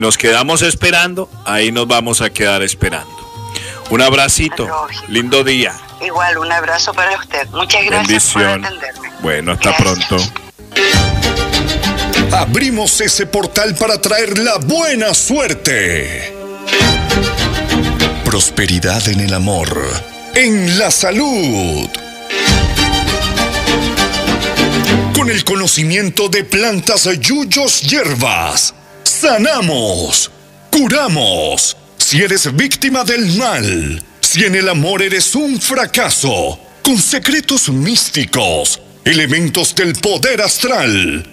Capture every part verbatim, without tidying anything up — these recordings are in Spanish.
Nos quedamos esperando, ahí nos vamos a quedar esperando. Un abracito, Lógico. Lindo día. Igual, un abrazo para usted. Muchas gracias. Bendición. Por atenderme. Bueno, hasta Gracias. pronto. Abrimos ese portal para traer la buena suerte. Prosperidad en el amor, en la salud. Con el conocimiento de plantas, yuyos, hierbas, sanamos, curamos. Si eres víctima del mal, si en el amor eres un fracaso, con secretos místicos, elementos del poder astral.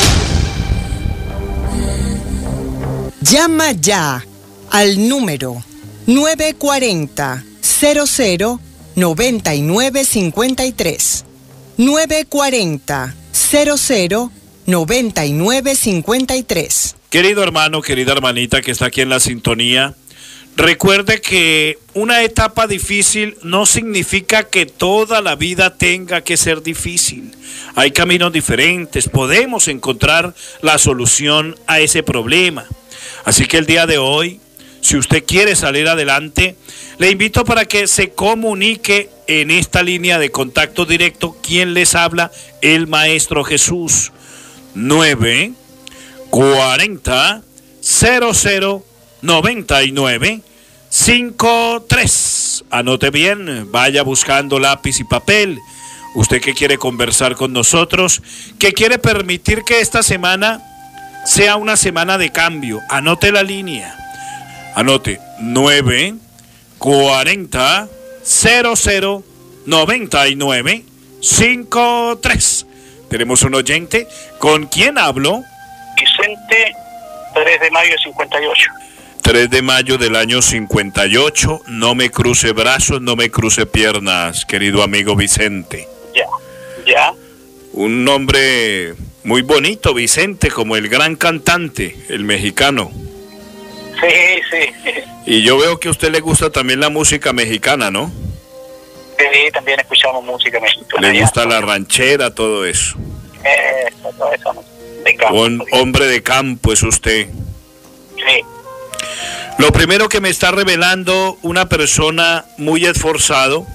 Llama ya al número nueve cuarenta, cero cero, noventa y nueve cincuenta y tres. nueve cuarenta, cero cero, noventa y nueve cincuenta y tres. Querido hermano, querida hermanita que está aquí en la sintonía, recuerde que una etapa difícil no significa que toda la vida tenga que ser difícil. Hay caminos diferentes, podemos encontrar la solución a ese problema. Así que el día de hoy, si usted quiere salir adelante, le invito para que se comunique en esta línea de contacto directo. ¿Quién les habla? El Maestro Jesús. nueve cuarenta, cero cero, noventa y nueve cincuenta y tres. Anote bien, vaya buscando lápiz y papel. Usted que quiere conversar con nosotros, que quiere permitir que esta semana sea una semana de cambio, anote la línea. Anote nueve cuarenta, cero cero, noventa y nueve cincuenta y tres. Tenemos un oyente. ¿Con quién hablo? Vicente, tres de mayo de cincuenta y ocho. tres de mayo del año cincuenta y ocho. No me cruce brazos, no me cruce piernas, querido amigo Vicente. Ya, ya. Un nombre muy bonito, Vicente, como el gran cantante, el mexicano. Sí, sí. Y yo veo que a usted le gusta también la música mexicana, ¿no? Sí, también escuchamos música mexicana. Le gusta la ranchera, todo eso. Eso, todo eso, ¿no? De campo. Un hombre de campo es usted. Sí. Lo primero que me está revelando, una persona muy esforzado,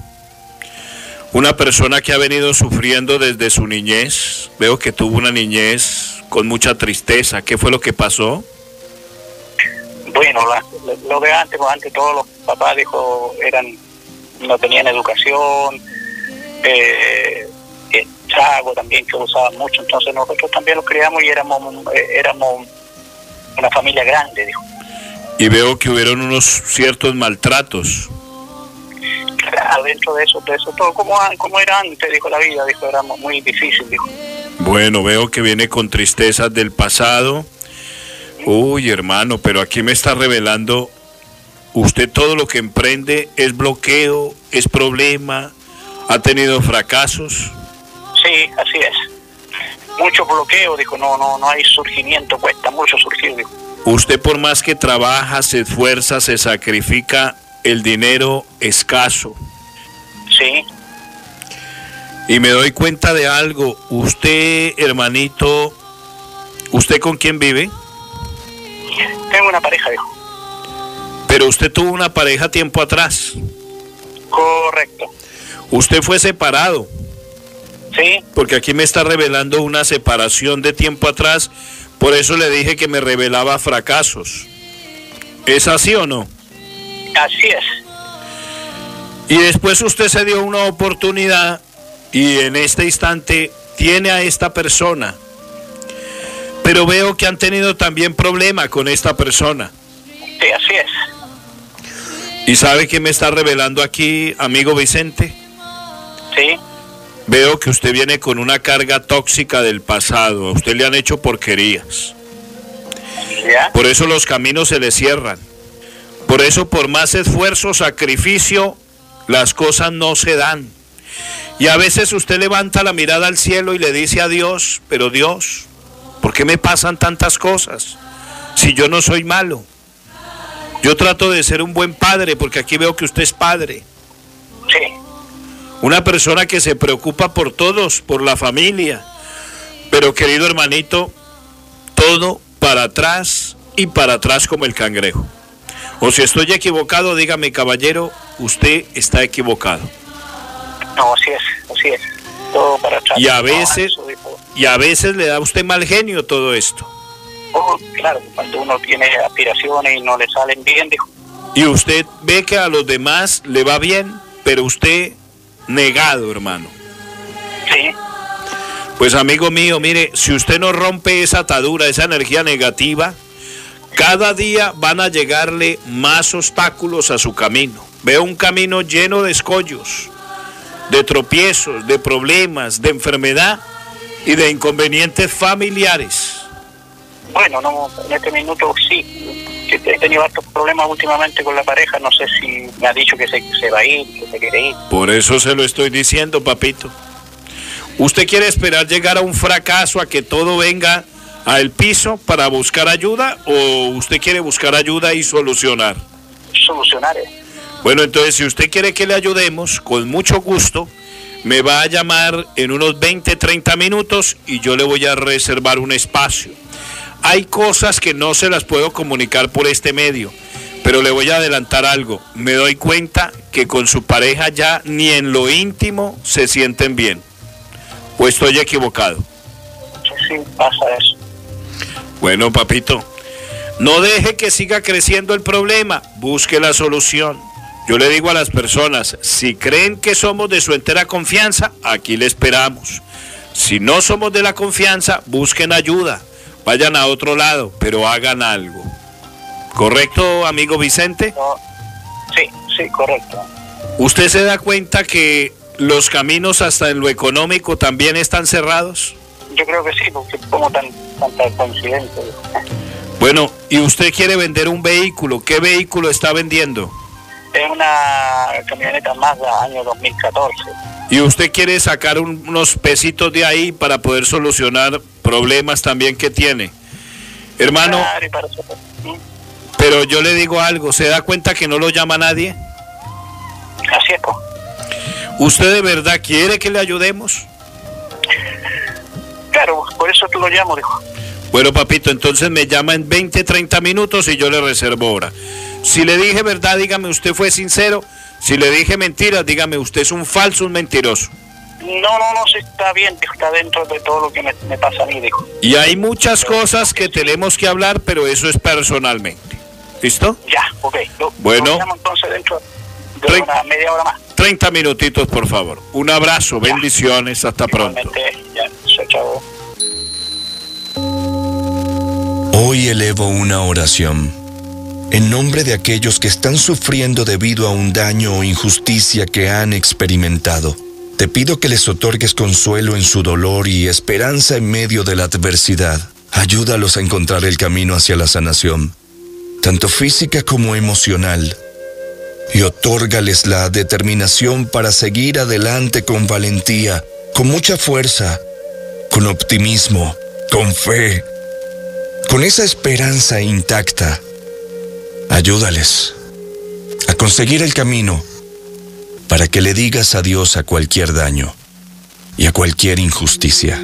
una persona que ha venido sufriendo desde su niñez. Veo que tuvo una niñez con mucha tristeza. ¿Qué fue lo que pasó? Bueno, la, lo, lo de antes, pues antes todos los papás, dijo, eran, no tenían educación, eh, eh, trago también que usaban mucho, entonces nosotros también los criamos y éramos, eh, éramos una familia grande, dijo. Y veo que hubieron unos ciertos maltratos. Claro, dentro de eso, de eso todo como, como era antes, dijo la vida, dijo, era muy difícil, dijo. Bueno, veo que viene con tristezas del pasado. Uy, hermano, pero aquí me está revelando, usted todo lo que emprende es bloqueo, es problema, ha tenido fracasos. Sí, así es. Mucho bloqueo, dijo, no, no, no hay surgimiento, cuesta mucho surgir, dijo. Usted por más que trabaja, se esfuerza, se sacrifica, el dinero escaso. Sí. Y me doy cuenta de algo, usted, hermanito, ¿usted con quién vive? Tengo una pareja, dijo. Pero usted tuvo una pareja tiempo atrás. Correcto. Usted fue separado. Sí. Porque aquí me está revelando una separación de tiempo atrás, por eso le dije que me revelaba fracasos. ¿Es así o no? Así es. Y después usted se dio una oportunidad y en este instante tiene a esta persona. Pero veo que han tenido también problema con esta persona. Sí, así es. ¿Y sabe qué me está revelando aquí, amigo Vicente? Sí. Veo que usted viene con una carga tóxica del pasado. A usted le han hecho porquerías. ¿Ya? Por eso los caminos se le cierran. Por eso, por más esfuerzo, sacrificio, las cosas no se dan. Y a veces usted levanta la mirada al cielo y le dice a Dios, pero Dios, ¿por qué me pasan tantas cosas? Si yo no soy malo. Yo trato de ser un buen padre, porque aquí veo que usted es padre. Sí. Una persona que se preocupa por todos, por la familia. Pero querido hermanito, todo para atrás y para atrás como el cangrejo. O si estoy equivocado, dígame, caballero, usted está equivocado. No, así es, así es. Todo para atrás. Y a veces, No, eso, y a veces le da a usted mal genio todo esto. oh, claro, cuando uno tiene aspiraciones y no le salen bien, dijo. Y usted ve que a los demás le va bien, pero usted negado, hermano. Sí. Pues amigo mío, mire, si usted no rompe esa atadura, esa energía negativa, cada día van a llegarle más obstáculos a su camino. Veo un camino lleno de escollos, de tropiezos, de problemas, de enfermedad y de inconvenientes familiares. Bueno, no, en este minuto sí. Que he tenido hartos problemas últimamente con la pareja. No sé si me ha dicho que se, se va a ir, que se quiere ir. Por eso se lo estoy diciendo, papito. ¿Usted quiere esperar llegar a un fracaso, a que todo venga al piso para buscar ayuda, o usted quiere buscar ayuda y solucionar? Solucionar, ¿eh? Bueno, entonces si usted quiere que le ayudemos, con mucho gusto, me va a llamar en unos veinte, treinta minutos y yo le voy a reservar un espacio. Hay cosas que no se las puedo comunicar por este medio, pero le voy a adelantar algo. Me doy cuenta que con su pareja ya ni en lo íntimo se sienten bien. ¿O estoy equivocado? Sí, sí, pasa eso. Bueno, papito, no deje que siga creciendo el problema, busque la solución. Yo le digo a las personas, si creen que somos de su entera confianza, aquí le esperamos. Si no somos de la confianza, busquen ayuda, vayan a otro lado, pero hagan algo. ¿Correcto, amigo Vicente? No, sí, sí, correcto. ¿Usted se da cuenta que los caminos hasta en lo económico también están cerrados? Yo creo que sí, porque como tan, tanta coincidencia. Bueno, y usted quiere vender un vehículo, ¿qué vehículo está vendiendo? Es una camioneta Mazda año dos mil catorce. Y usted quiere sacar un, unos pesitos de ahí para poder solucionar problemas también que tiene. Hermano, Claro, y para eso, ¿sí? pero yo le digo algo, ¿se da cuenta que no lo llama nadie? Así es, pues. ¿Usted de verdad quiere que le ayudemos? Claro, por eso te lo llamo, dijo. Bueno, papito, entonces me llama en veinte, treinta minutos y yo le reservo hora. Si le dije verdad, dígame, usted fue sincero. Si le dije mentiras, dígame, usted es un falso, un mentiroso. No, no, no, sí está bien, dijo, está dentro de todo lo que me, me pasa a mí, dijo. Y hay muchas cosas que tenemos que hablar, pero eso es personalmente. ¿Listo? Ya, ok. Lo, Bueno. lo llamo entonces dentro de Tre- una media hora más. treinta minutitos, por favor. Un abrazo, bendiciones, hasta pronto. Igualmente, ya, chao, chao. Hoy elevo una oración en nombre de aquellos que están sufriendo debido a un daño o injusticia que han experimentado. Te pido que les otorgues consuelo en su dolor y esperanza en medio de la adversidad. Ayúdalos a encontrar el camino hacia la sanación, tanto física como emocional, y otórgales la determinación para seguir adelante con valentía, con mucha fuerza, con optimismo, con fe, con esa esperanza intacta. Ayúdales a conseguir el camino para que le digas adiós a cualquier daño y a cualquier injusticia.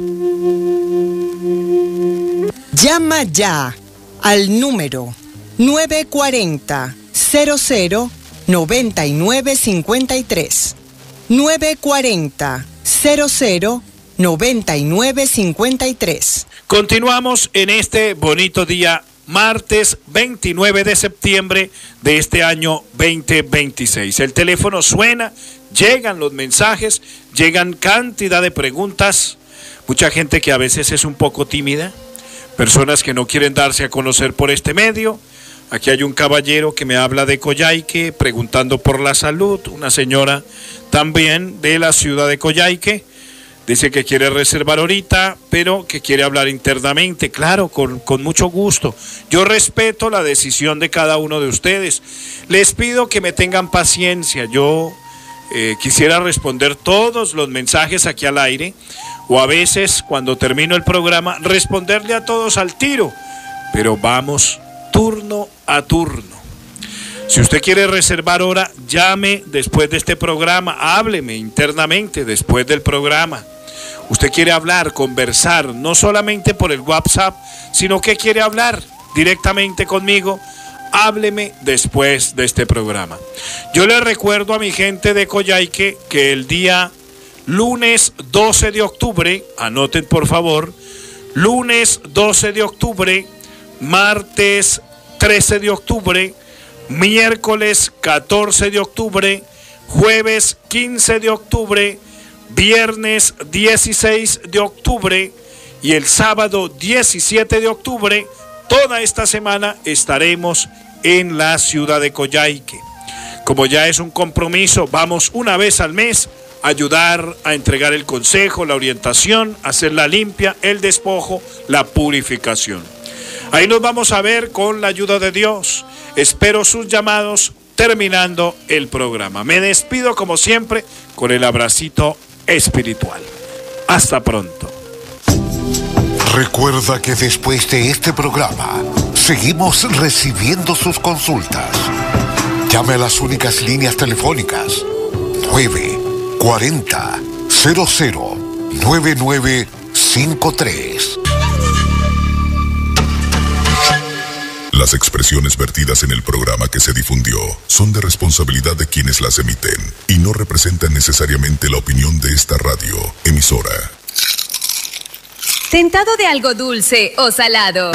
Llama ya al número nueve cuatro cero, cero cero, nueve nueve cinco tres. nueve cuatro cero, cero cero, nueve nueve cinco tres. Continuamos en este bonito día, martes veintinueve de septiembre de este año veinte veintiséis. El teléfono suena, llegan los mensajes, llegan cantidad de preguntas. Mucha gente que a veces es un poco tímida, personas que no quieren darse a conocer por este medio. Aquí hay un caballero que me habla de Coyhaique, preguntando por la salud. Una señora también de la ciudad de Coyhaique. Dice que quiere reservar ahorita, pero que quiere hablar internamente. Claro, con, con mucho gusto. Yo respeto la decisión de cada uno de ustedes. Les pido que me tengan paciencia. Yo eh, quisiera responder todos los mensajes aquí al aire, o a veces, cuando termino el programa, responderle a todos al tiro. Pero vamos turno a turno. Si usted quiere reservar hora, llame después de este programa. Hábleme internamente después del programa. Usted quiere hablar, conversar, no solamente por el WhatsApp, sino que quiere hablar directamente conmigo, hábleme después de este programa. Yo le recuerdo a mi gente de Coyhaique que el día lunes doce de octubre, anoten por favor, lunes doce de octubre, martes trece de octubre, miércoles catorce de octubre, jueves quince de octubre, viernes dieciséis de octubre y el sábado diecisiete de octubre, toda esta semana estaremos en la ciudad de Coyhaique. Como ya es un compromiso, vamos una vez al mes a ayudar a entregar el consejo, la orientación, hacer la limpia, el despojo, la purificación. Ahí nos vamos a ver con la ayuda de Dios. Espero sus llamados terminando el programa. Me despido como siempre con el abracito espiritual. Hasta pronto. Recuerda que después de este programa seguimos recibiendo sus consultas. Llame a las únicas líneas telefónicas nueve cuarenta, cero cero, nueve nueve cinco tres. Las expresiones vertidas en el programa que se difundió son de responsabilidad de quienes las emiten y no representan necesariamente la opinión de esta radio emisora. ¿Tentado de algo dulce o salado?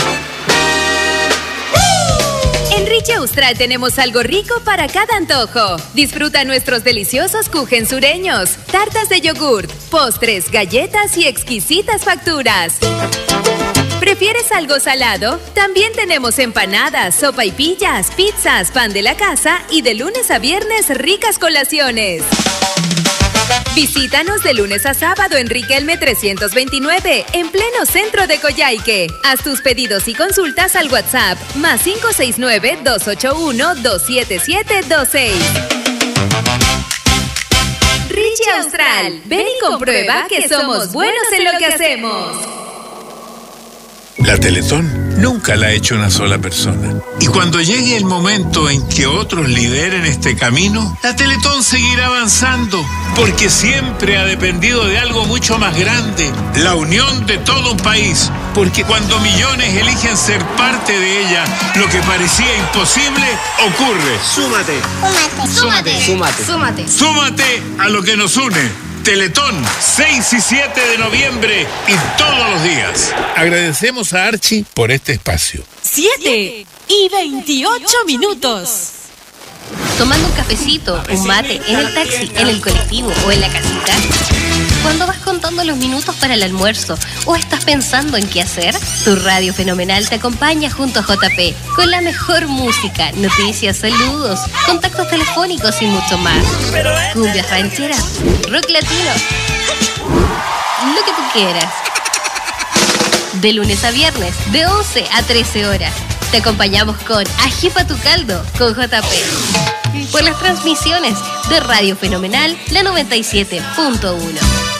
En Richie Austral tenemos algo rico para cada antojo. Disfruta nuestros deliciosos kuchen sureños, tartas de yogurt, postres, galletas y exquisitas facturas. ¿Prefieres algo salado? También tenemos empanadas, sopaipillas, pizzas, pan de la casa y de lunes a viernes ricas colaciones. Visítanos de lunes a sábado en Riquelme trescientos veintinueve, en pleno centro de Coyhaique. Haz tus pedidos y consultas al WhatsApp más cinco seis nueve, dos ocho uno, dos siete siete dos seis. Richie Austral, ven y comprueba que somos buenos en lo que hacemos. La Teletón nunca la ha hecho una sola persona. Y cuando llegue el momento en que otros lideren este camino, la Teletón seguirá avanzando, porque siempre ha dependido de algo mucho más grande, la unión de todo un país. Porque cuando millones eligen ser parte de ella, lo que parecía imposible ocurre. Súmate. Súmate. Súmate. Súmate. Súmate a lo que nos une. Teletón, seis y siete de noviembre y todos los días. Agradecemos a Archie por este espacio. siete y veintiocho minutos. Tomando un cafecito, un mate, en el taxi, en el colectivo o en la casita. Cuando vas contando los minutos para el almuerzo o estás pensando en qué hacer, tu radio fenomenal te acompaña junto a J P con la mejor música, noticias, saludos, contactos telefónicos y mucho más. Cumbias rancheras, rock latino, lo que tú quieras. De lunes a viernes, de once a trece horas. Te acompañamos con Ajipa tu caldo con J P. Por las transmisiones de Radio Fenomenal, la noventa y siete punto uno.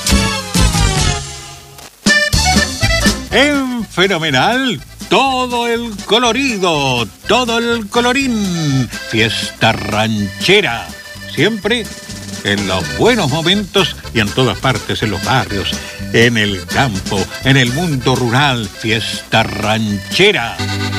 En Fenomenal, todo el colorido, todo el colorín. Fiesta ranchera. Siempre en los buenos momentos y en todas partes, en los barrios, en el campo, en el mundo rural. Fiesta ranchera.